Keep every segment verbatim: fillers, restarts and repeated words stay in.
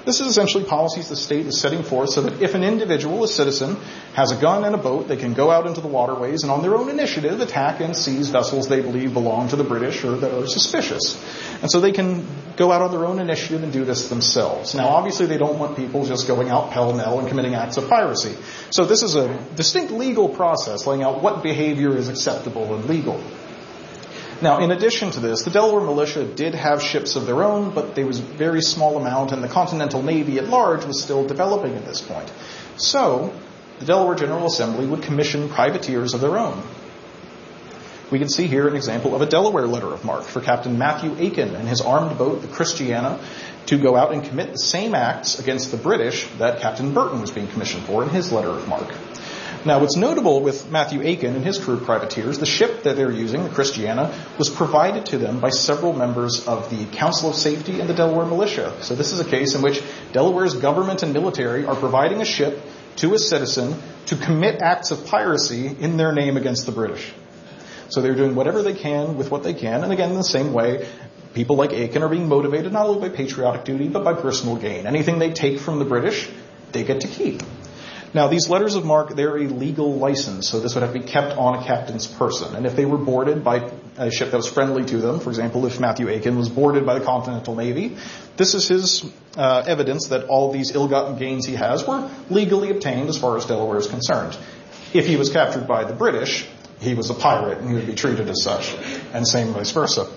This is essentially policies the state is setting forth so that if an individual, a citizen, has a gun and a boat, they can go out into the waterways and on their own initiative attack and seize vessels they believe belong to the British or that are suspicious. And so they can go out on their own initiative and do this themselves. Now, obviously, they don't want people just going out pell-mell and committing acts of piracy. So this is a distinct legal process laying out what behavior is acceptable and legal. Now, in addition to this, the Delaware militia did have ships of their own, but they was a very small amount, and the Continental Navy at large was still developing at this point. So, the Delaware General Assembly would commission privateers of their own. We can see here an example of a Delaware letter of marque for Captain Matthew Aiken and his armed boat, the Christiana, to go out and commit the same acts against the British that Captain Burton was being commissioned for in his letter of marque. Now, what's notable with Matthew Aiken and his crew of privateers, the ship that they're using, the Christiana, was provided to them by several members of the Council of Safety and the Delaware Militia. So this is a case in which Delaware's government and military are providing a ship to a citizen to commit acts of piracy in their name against the British. So they're doing whatever they can with what they can. And again, in the same way, people like Aiken are being motivated not only by patriotic duty, but by personal gain. Anything they take from the British, they get to keep. Now, these letters of marque, they're a legal license, so this would have to be kept on a captain's person. And if they were boarded by a ship that was friendly to them, for example, if Matthew Aiken was boarded by the Continental Navy, this is his uh, evidence that all these ill-gotten gains he has were legally obtained as far as Delaware is concerned. If he was captured by the British, he was a pirate and he would be treated as such, and same vice versa.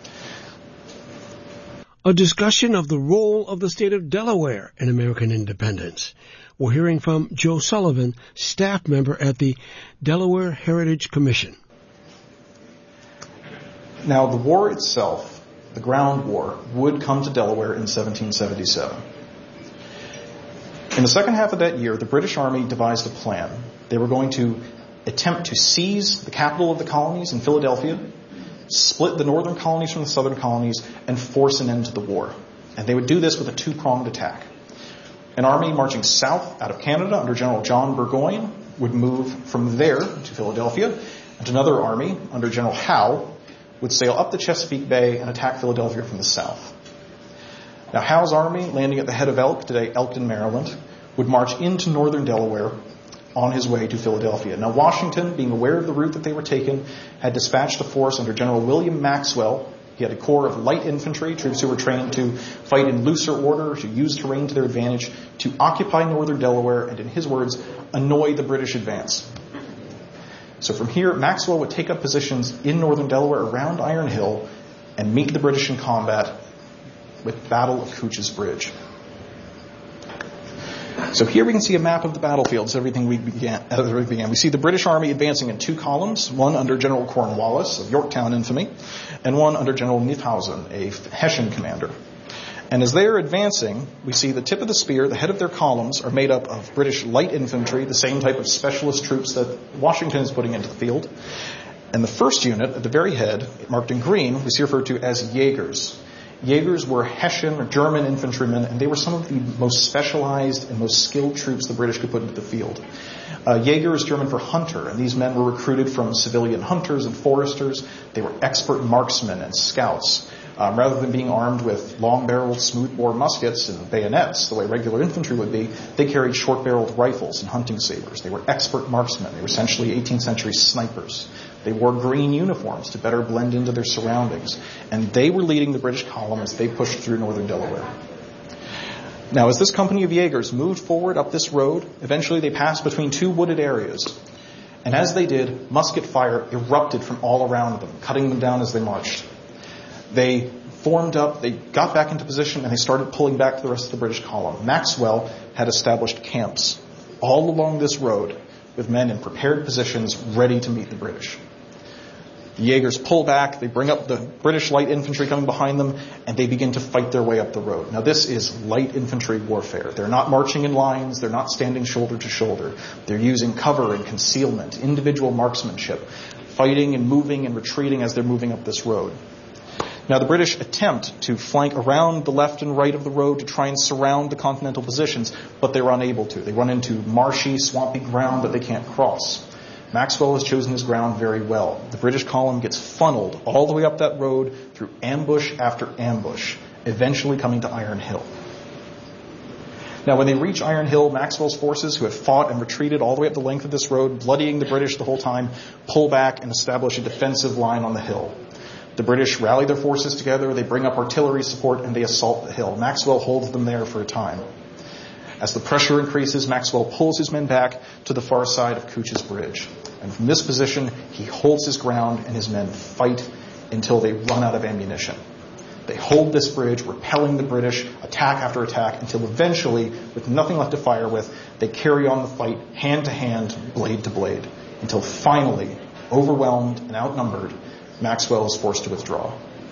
A discussion of the role of the state of Delaware in American independence. We're hearing from Joe Sullivan, staff member at the Delaware Heritage Commission. Now, the war itself, the ground war, would come to Delaware in seventeen seventy-seven. In the second half of that year, the British Army devised a plan. They were going to attempt to seize the capital of the colonies in Philadelphia, split the northern colonies from the southern colonies, and force an end to the war. And they would do this with a two-pronged attack. An army marching south out of Canada under General John Burgoyne would move from there to Philadelphia, and another army under General Howe would sail up the Chesapeake Bay and attack Philadelphia from the south. Now, Howe's army, landing at the head of Elk, today Elkton, Maryland, would march into northern Delaware on his way to Philadelphia. Now, Washington, being aware of the route that they were taking, had dispatched a force under General William Maxwell. He had a corps of light infantry, troops who were trained to fight in looser order, to use terrain to their advantage, to occupy northern Delaware, and in his words, annoy the British advance. So from here, Maxwell would take up positions in northern Delaware around Iron Hill and meet the British in combat with Battle of Couch's Bridge. So here we can see a map of the battlefields, everything we began, as we began. We see the British Army advancing in two columns, one under General Cornwallis of Yorktown infamy, and one under General Knyphausen, a Hessian commander. And as they are advancing, we see the tip of the spear, the head of their columns, are made up of British light infantry, the same type of specialist troops that Washington is putting into the field. And the first unit, at the very head, marked in green, we see referred to as Jaegers. Jaegers were Hessian or German infantrymen, and they were some of the most specialized and most skilled troops the British could put into the field. Uh, Jaeger is German for hunter, and these men were recruited from civilian hunters and foresters. They were expert marksmen and scouts. Um, rather than being armed with long-barreled, smooth-bore muskets and bayonets, the way regular infantry would be, they carried short-barreled rifles and hunting sabers. They were expert marksmen. They were essentially eighteenth century snipers. They wore green uniforms to better blend into their surroundings. And they were leading the British column as they pushed through northern Delaware. Now, as this company of Jaegers moved forward up this road, eventually they passed between two wooded areas. And as they did, musket fire erupted from all around them, cutting them down as they marched. They formed up, they got back into position, and they started pulling back the rest of the British column. Maxwell had established camps all along this road with men in prepared positions ready to meet the British. The Jaegers pull back, they bring up the British light infantry coming behind them, and they begin to fight their way up the road. Now, this is light infantry warfare. They're not marching in lines, they're not standing shoulder to shoulder. They're using cover and concealment, individual marksmanship, fighting and moving and retreating as they're moving up this road. Now, the British attempt to flank around the left and right of the road to try and surround the continental positions, but they were unable to. They run into marshy, swampy ground that they can't cross. Maxwell has chosen his ground very well. The British column gets funneled all the way up that road through ambush after ambush, eventually coming to Iron Hill. Now, when they reach Iron Hill, Maxwell's forces, who had fought and retreated all the way up the length of this road, bloodying the British the whole time, pull back and establish a defensive line on the hill. The British rally their forces together, they bring up artillery support, and they assault the hill. Maxwell holds them there for a time. As the pressure increases, Maxwell pulls his men back to the far side of Couch's Bridge. And from this position, he holds his ground, and his men fight until they run out of ammunition. They hold this bridge, repelling the British, attack after attack, until eventually, with nothing left to fire with, they carry on the fight hand to hand, blade to blade, until finally, overwhelmed and outnumbered, Maxwell is forced to withdraw.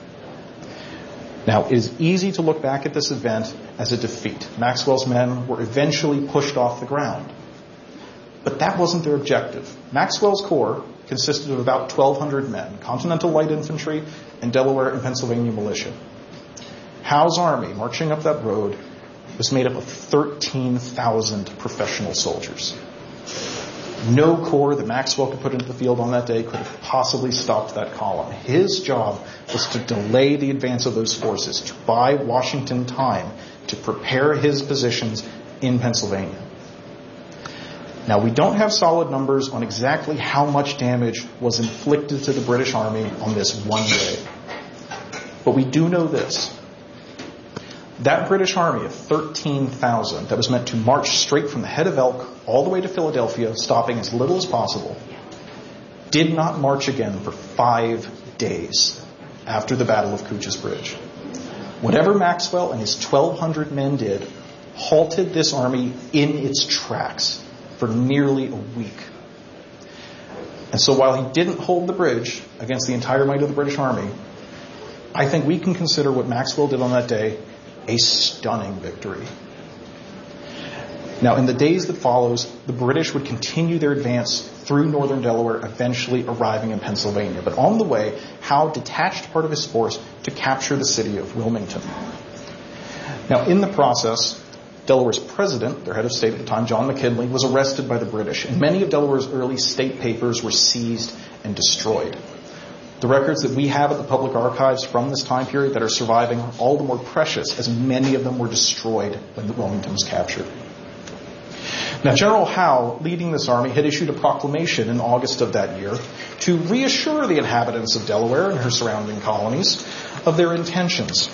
Now, it is easy to look back at this event as a defeat. Maxwell's men were eventually pushed off the ground. But that wasn't their objective. Maxwell's corps consisted of about twelve hundred men, Continental Light Infantry and Delaware and Pennsylvania militia. Howe's army, marching up that road, was made up of thirteen thousand professional soldiers. No corps that Maxwell could put into the field on that day could have possibly stopped that column. His job was to delay the advance of those forces, to buy Washington time to prepare his positions in Pennsylvania. Now, we don't have solid numbers on exactly how much damage was inflicted to the British Army on this one day. But we do know this. That British Army of thirteen thousand that was meant to march straight from the head of Elk all the way to Philadelphia, stopping as little as possible, did not march again for five days after the Battle of Couch's Bridge. Whatever Maxwell and his twelve hundred men did halted this army in its tracks for nearly a week. And so while he didn't hold the bridge against the entire might of the British Army, I think we can consider what Maxwell did on that day a stunning victory. Now, in the days that follows, the British would continue their advance through northern Delaware, eventually arriving in Pennsylvania. But on the way, Howe detached part of his force to capture the city of Wilmington. Now, in the process, Delaware's president, their head of state at the time, John McKinley, was arrested by the British, and many of Delaware's early state papers were seized and destroyed. The records that we have at the public archives from this time period that are surviving are all the more precious, as many of them were destroyed when Wilmington was captured. Now, General Howe, leading this army, had issued a proclamation in August of that year to reassure the inhabitants of Delaware and her surrounding colonies of their intentions.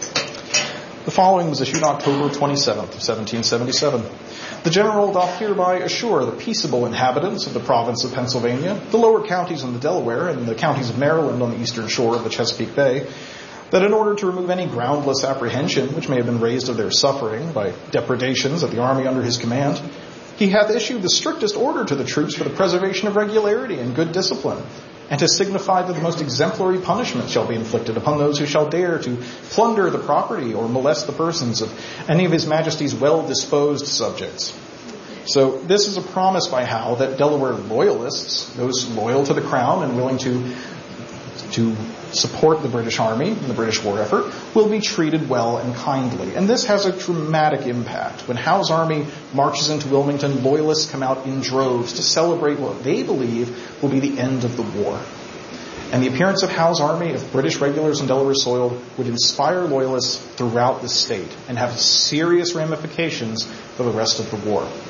The following was issued October twenty-seventh of seventeen seventy-seven. The General doth hereby assure the peaceable inhabitants of the province of Pennsylvania, the lower counties on the Delaware, and the counties of Maryland on the eastern shore of the Chesapeake Bay, that in order to remove any groundless apprehension which may have been raised of their suffering by depredations of the army under his command, he hath issued the strictest order to the troops for the preservation of regularity and good discipline, and to signify that the most exemplary punishment shall be inflicted upon those who shall dare to plunder the property or molest the persons of any of His Majesty's well-disposed subjects. So this is a promise by Howe that Delaware loyalists, those loyal to the crown and willing to to support the British Army and the British war effort, will be treated well and kindly. And this has a dramatic impact. When Howe's army marches into Wilmington, loyalists come out in droves to celebrate what they believe will be the end of the war. And the appearance of Howe's army of British regulars on Delaware soil would inspire loyalists throughout the state and have serious ramifications for the rest of the war.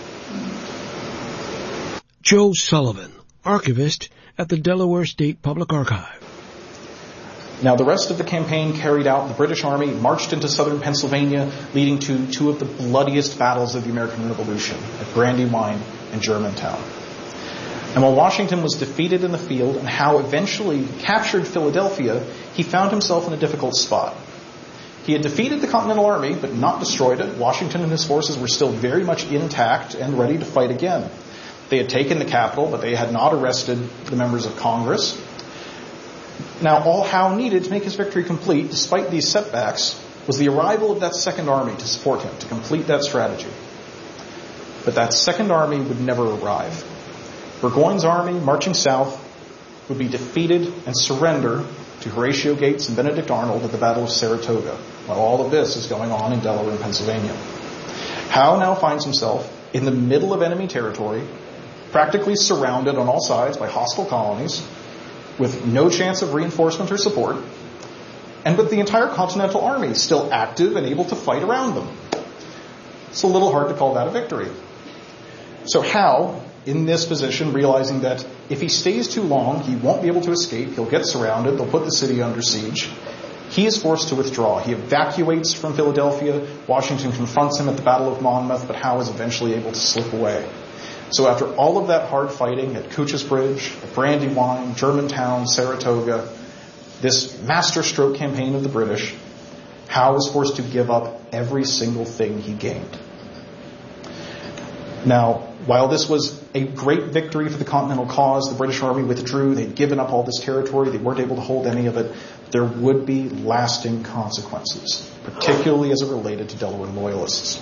Joe Sullivan, archivist at the Delaware State Public Archive. Now, the rest of the campaign carried out, the British Army marched into southern Pennsylvania, leading to two of the bloodiest battles of the American Revolution, at Brandywine and Germantown. And while Washington was defeated in the field and Howe eventually captured Philadelphia, he found himself in a difficult spot. He had defeated the Continental Army, but not destroyed it. Washington and his forces were still very much intact and ready to fight again. They had taken the capital, but they had not arrested the members of Congress. Now, all Howe needed to make his victory complete, despite these setbacks, was the arrival of that second army to support him, to complete that strategy. But that second army would never arrive. Burgoyne's army, marching south, would be defeated and surrender to Horatio Gates and Benedict Arnold at the Battle of Saratoga, while all of this is going on in Delaware and Pennsylvania. Howe now finds himself in the middle of enemy territory, practically surrounded on all sides by hostile colonies, with no chance of reinforcement or support, and with the entire Continental Army still active and able to fight around them. It's a little hard to call that a victory. So Howe, in this position, realizing that if he stays too long, he won't be able to escape, he'll get surrounded, they'll put the city under siege, he is forced to withdraw. He evacuates from Philadelphia. Washington confronts him at the Battle of Monmouth, but Howe is eventually able to slip away. So after all of that hard fighting at Couch's Bridge, at Brandywine, Germantown, Saratoga, this masterstroke campaign of the British, Howe is forced to give up every single thing he gained. Now, while this was a great victory for the Continental cause, the British Army withdrew, they'd given up all this territory, they weren't able to hold any of it, there would be lasting consequences, particularly as it related to Delaware Loyalists.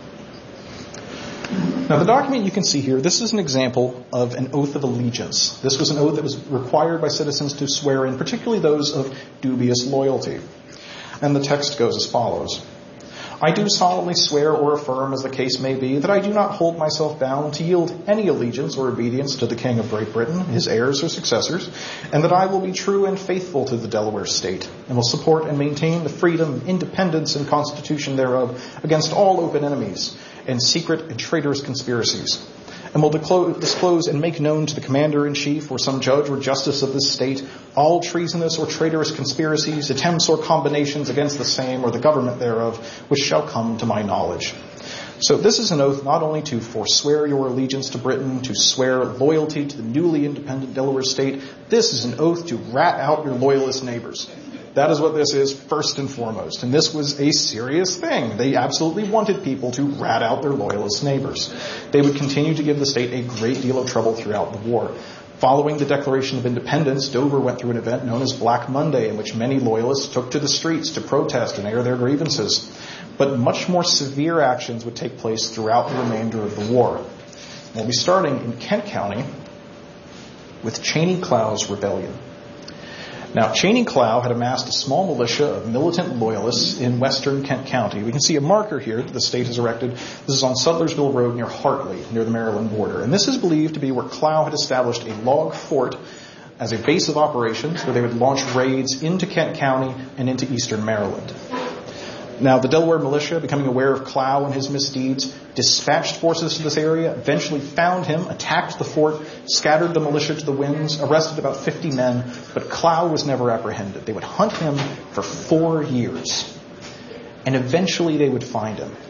Now, the document you can see here, this is an example of an oath of allegiance. This was an oath that was required by citizens to swear in, particularly those of dubious loyalty. And the text goes as follows. I do solemnly swear or affirm, as the case may be, that I do not hold myself bound to yield any allegiance or obedience to the King of Great Britain, his heirs or successors, and that I will be true and faithful to the Delaware state, and will support and maintain the freedom, independence, and constitution thereof against all open enemies, and secret and traitorous conspiracies, and will disclose and make known to the commander-in-chief or some judge or justice of this state all treasonous or traitorous conspiracies, attempts or combinations against the same or the government thereof, which shall come to my knowledge. So this is an oath not only to forswear your allegiance to Britain, to swear loyalty to the newly independent Delaware state, this is an oath to rat out your loyalist neighbors. That is what this is first and foremost. And this was a serious thing. They absolutely wanted people to rat out their loyalist neighbors. They would continue to give the state a great deal of trouble throughout the war. Following the Declaration of Independence, Dover went through an event known as Black Monday, in which many loyalists took to the streets to protest and air their grievances. But much more severe actions would take place throughout the remainder of the war. We'll be starting in Kent County with Cheney Clow's rebellion. Now, Cheney Clow had amassed a small militia of militant loyalists in western Kent County. We can see a marker here that the state has erected. This is on Sutlersville Road near Hartley, near the Maryland border. And this is believed to be where Clow had established a log fort as a base of operations where they would launch raids into Kent County and into eastern Maryland. Now, the Delaware militia, becoming aware of Clow and his misdeeds, dispatched forces to this area, eventually found him, attacked the fort, scattered the militia to the winds, arrested about fifty men, but Clow was never apprehended. They would hunt him for four years, and eventually they would find him.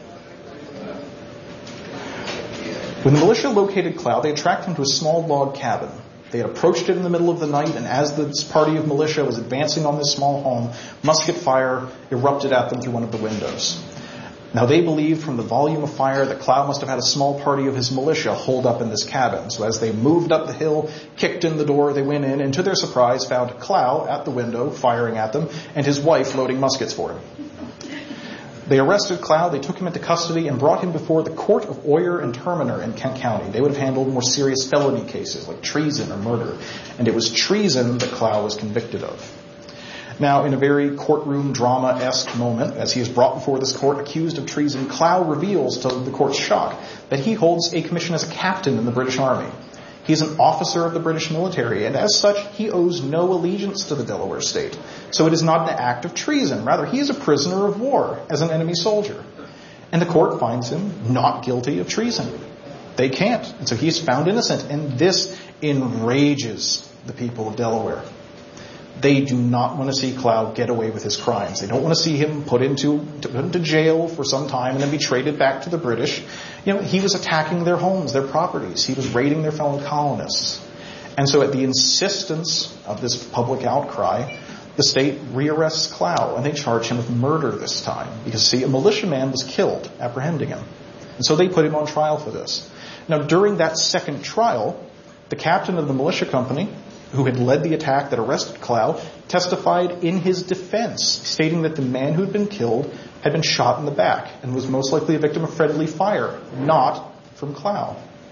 When the militia located Clow, they had tracked him to a small log cabin. They had approached it in the middle of the night, and as this party of militia was advancing on this small home, musket fire erupted at them through one of the windows. Now, they believed from the volume of fire that Clow must have had a small party of his militia holed up in this cabin. So as they moved up the hill, kicked in the door, they went in, and to their surprise found Clow at the window firing at them, and his wife loading muskets for him. They arrested Clow, they took him into custody, and brought him before the Court of Oyer and Terminer in Kent County. They would have handled more serious felony cases like treason or murder. And it was treason that Clow was convicted of. Now, in a very courtroom drama-esque moment, as he is brought before this court accused of treason, Clow reveals to the court's shock that he holds a commission as a captain in the British Army. He's an officer of the British military, and as such, he owes no allegiance to the Delaware state. So it is not an act of treason. Rather, he is a prisoner of war as an enemy soldier. And the court finds him not guilty of treason. They can't. And so he is found innocent. And this enrages the people of Delaware. They do not want to see Clow get away with his crimes. They don't want to see him put into, put into jail for some time and then be traded back to the British. You know, he was attacking their homes, their properties. He was raiding their fellow colonists. And so at the insistence of this public outcry, the state rearrests Clow, and they charge him with murder this time. Because, see, a militiaman was killed apprehending him. And so they put him on trial for this. Now, during that second trial, the captain of the militia company, who had led the attack that arrested Clow, testified in his defense, stating that the man who had been killed had been shot in the back and was most likely a victim of friendly fire, not from Clow.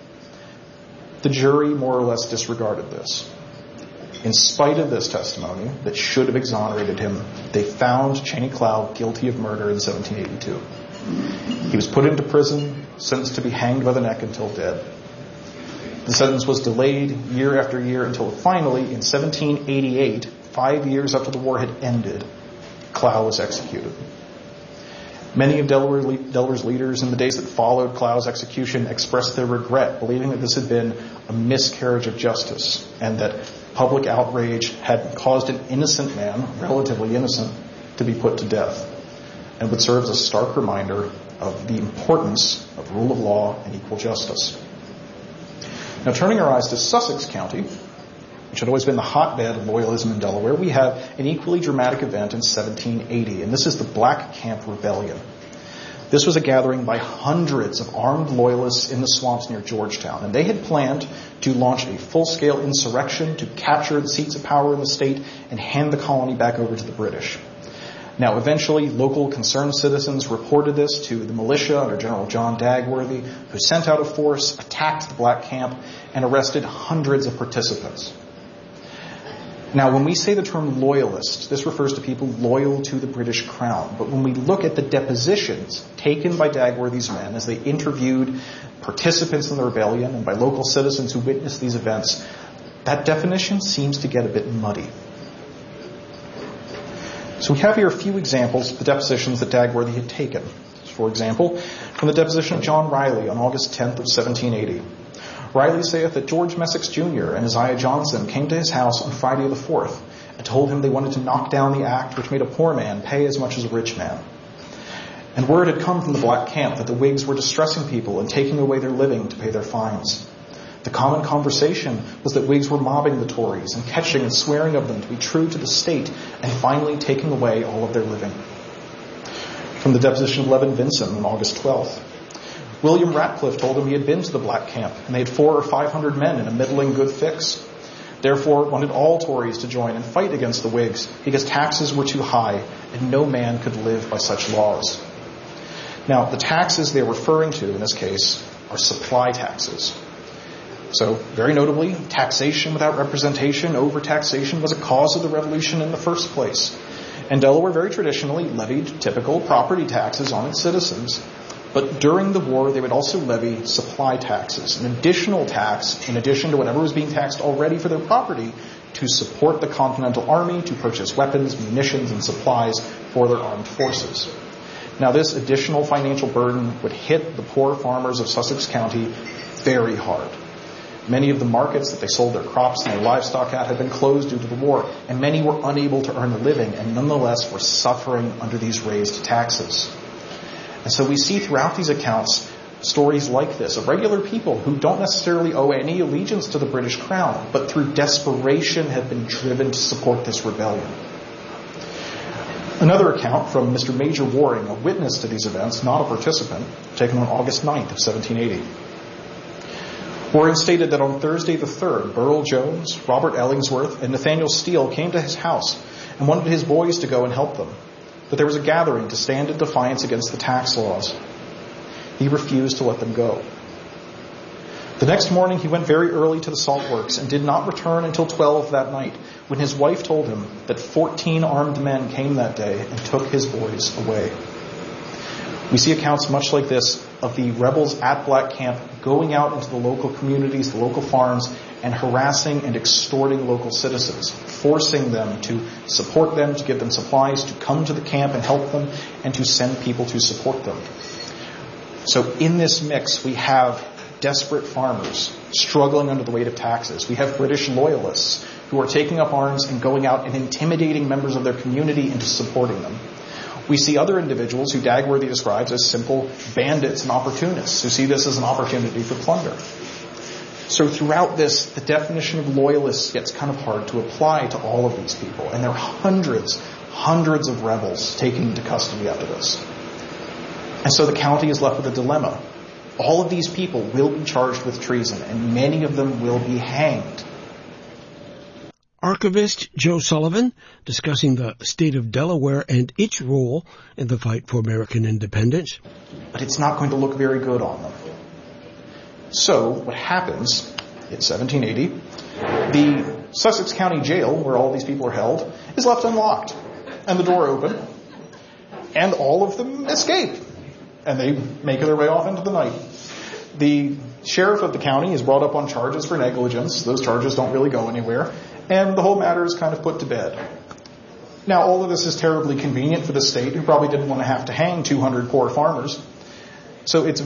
The jury more or less disregarded this. In spite of this testimony that should have exonerated him, they found Cheney Clow guilty of murder in seventeen eighty-two. He was put into prison, sentenced to be hanged by the neck until dead. The sentence was delayed year after year until finally, in seventeen eighty-eight, five years after the war had ended, Clow was executed. Many of Delaware, Delaware's leaders in the days that followed Clow's execution expressed their regret, believing that this had been a miscarriage of justice and that public outrage had caused an innocent man, relatively innocent, to be put to death, and would serve as a stark reminder of the importance of rule of law and equal justice. Now, turning our eyes to Sussex County, which had always been the hotbed of loyalism in Delaware, we have an equally dramatic event in seventeen eighty, and this is the Black Camp Rebellion. This was a gathering by hundreds of armed loyalists in the swamps near Georgetown, and they had planned to launch a full-scale insurrection to capture the seats of power in the state and hand the colony back over to the British. Now, eventually, local concerned citizens reported this to the militia under General John Dagworthy, who sent out a force, attacked the Black Camp, and arrested hundreds of participants. Now, when we say the term loyalist, this refers to people loyal to the British Crown. But when we look at the depositions taken by Dagworthy's men as they interviewed participants in the rebellion and by local citizens who witnessed these events, that definition seems to get a bit muddy. So we have here a few examples of the depositions that Dagworthy had taken. For example, from the deposition of John Riley on August tenth of seventeen eighty. Riley saith that George Messex Junior and Isaiah Johnson came to his house on Friday the fourth and told him they wanted to knock down the act which made a poor man pay as much as a rich man. And word had come from the Black Camp that the Whigs were distressing people and taking away their living to pay their fines. The common conversation was that Whigs were mobbing the Tories and catching and swearing of them to be true to the state and finally taking away all of their living. From the deposition of Levin Vinson on August twelfth. William Ratcliffe told him he had been to the Black Camp and they had four or five hundred men in a middling good fix. Therefore, wanted all Tories to join and fight against the Whigs because taxes were too high and no man could live by such laws. Now, the taxes they're referring to in this case are supply taxes. So, very notably, taxation without representation, overtaxation, was a cause of the revolution in the first place. And Delaware very traditionally levied typical property taxes on its citizens. But during the war, they would also levy supply taxes, an additional tax in addition to whatever was being taxed already for their property to support the Continental Army, to purchase weapons, munitions, and supplies for their armed forces. Now, this additional financial burden would hit the poor farmers of Sussex County very hard. Many of the markets that they sold their crops and their livestock at had been closed due to the war, and many were unable to earn a living and nonetheless were suffering under these raised taxes. And so we see throughout these accounts stories like this of regular people who don't necessarily owe any allegiance to the British Crown, but through desperation have been driven to support this rebellion. Another account from Mister Major Waring, a witness to these events, not a participant, taken on August ninth of seventeen eighty. Waring stated that on Thursday the third, Burl Jones, Robert Ellingsworth, and Nathaniel Steele came to his house and wanted his boys to go and help them. But there was a gathering to stand in defiance against the tax laws. He refused to let them go. The next morning he went very early to the salt works and did not return until twelve that night, when his wife told him that fourteen armed men came that day and took his boys away. We see accounts much like this of the rebels at Black Camp going out into the local communities, the local farms, and harassing and extorting local citizens, forcing them to support them, to give them supplies, to come to the camp and help them, and to send people to support them. So in this mix, we have desperate farmers struggling under the weight of taxes. We have British loyalists who are taking up arms and going out and intimidating members of their community into supporting them. We see other individuals who Dagworthy describes as simple bandits and opportunists who see this as an opportunity for plunder. So throughout this, the definition of loyalists gets kind of hard to apply to all of these people. And there are hundreds, hundreds of rebels taken into custody after this. And so the county is left with a dilemma. All of these people will be charged with treason, and many of them will be hanged. Archivist Joe Sullivan discussing the state of Delaware and its role in the fight for American independence. But it's not going to look very good on them. So what happens in seventeen eighty, the Sussex County Jail, where all these people are held, is left unlocked, and the door open, and all of them escape, and they make their way off into the night. The sheriff of the county is brought up on charges for negligence. Those charges don't really go anywhere, and the whole matter is kind of put to bed. Now, all of this is terribly convenient for the state, who probably didn't want to have to hang two hundred poor farmers. So it's